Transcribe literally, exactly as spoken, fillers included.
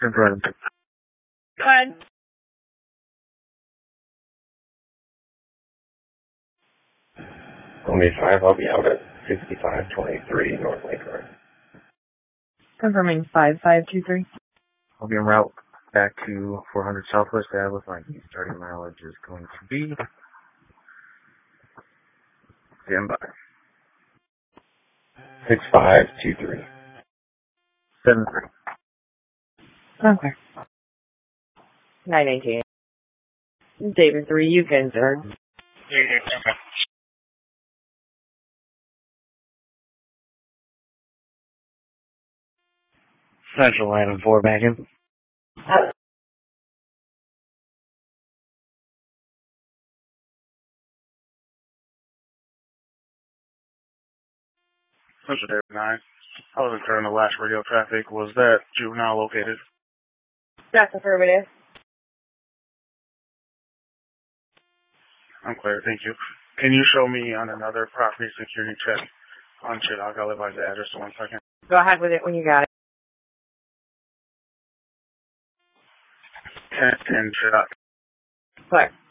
Confirmed. Go ahead. Only five, I'll be out at fifty-five twenty-three North Lake Road. Confirming five five two three. I'll be en route back to four hundred Southwest Ave with my starting mileage is going to be. Stand by. six five two three. seven three. Okay. nine eighteen. David three, you can, sir. Okay. Central Line and four back in. Central David nine. I was incurring the last radio traffic. Was that juvenile located? That's affirmative. I'm clear, thank you. Can you show me on another property security check on Chittock? I'll advise the address in one second. Go ahead with it when you got it. ten ten Chittock. Clear.